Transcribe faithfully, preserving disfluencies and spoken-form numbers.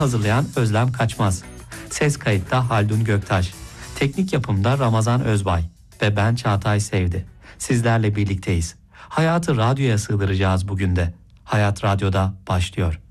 Hazırlayan Özlem Kaçmaz. Ses kayıtta Haldun Göktaş. Teknik yapımda Ramazan Özbay. Ve ben Çağatay Sevdi. Sizlerle birlikteyiz. Hayatı radyoya sığdıracağız bugün de. Hayat Radyo'da başlıyor.